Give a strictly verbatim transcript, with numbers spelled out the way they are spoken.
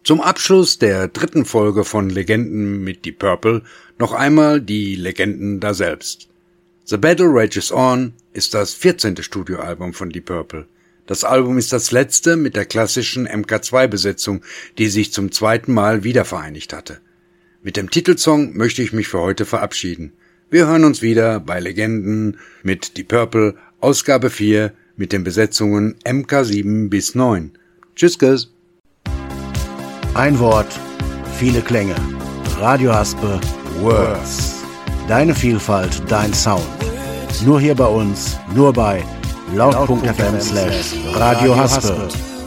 Zum Abschluss der dritten Folge von Legenden mit Deep Purple noch einmal die Legenden daselbst. The Battle Rages On ist das vierzehnte Studioalbum von Deep Purple. Das Album ist das letzte mit der klassischen M K zwei Besetzung, die sich zum zweiten Mal wiedervereinigt hatte. Mit dem Titelsong möchte ich mich für heute verabschieden. Wir hören uns wieder bei Legenden mit Deep Purple, Ausgabe vier mit den Besetzungen M K sieben bis neun. Tschüss, Guys. Ein Wort, viele Klänge. Radio Haspe, Words. Deine Vielfalt, dein Sound. Nur hier bei uns, nur bei laut punkt f m slash Radio Haspe.